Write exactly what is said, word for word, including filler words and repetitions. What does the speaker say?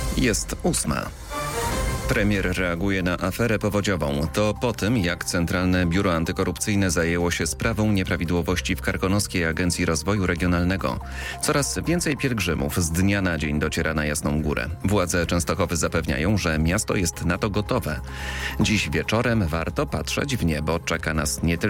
Jest ósma. Premier reaguje na aferę powodziową. To po tym, jak Centralne Biuro Antykorupcyjne zajęło się sprawą nieprawidłowości w Karkonoskiej Agencji Rozwoju Regionalnego. Coraz więcej pielgrzymów z dnia na dzień dociera na Jasną Górę. Władze Częstochowy zapewniają, że miasto jest na to gotowe. Dziś wieczorem warto patrzeć w niebo. Czeka nas nie tylko